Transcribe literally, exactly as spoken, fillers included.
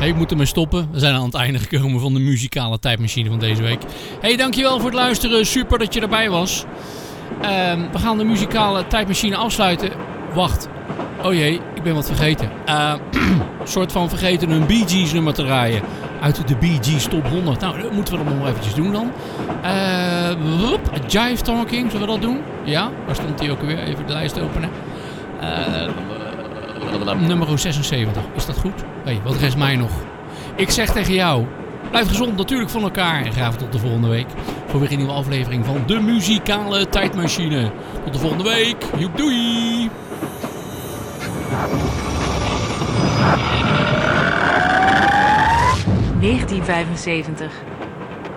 Hey, ik moet ermee stoppen. We zijn aan het einde gekomen van de muzikale tijdmachine van deze week. Hey, dankjewel voor het luisteren. Super dat je erbij was. Uh, we gaan de muzikale tijdmachine afsluiten. Wacht. Oh jee, ik ben wat vergeten. Uh, een soort van vergeten een Bee Gees nummer te draaien. Uit de Bee Gees Top honderd. Nou, dat moeten we dan nog eventjes doen dan. Uh, Jive Talking, zullen we dat doen? Ja, waar stond die ook weer? Even de lijst openen. Uh, nummer zesenzeventig. Is dat goed? Hey, wat rest mij nog? Ik zeg tegen jou, blijf gezond natuurlijk van elkaar. En graag tot de volgende week. Voor weer een nieuwe aflevering van de muzikale tijdmachine. Tot de volgende week. Joep, doei! negentien vijfenzeventig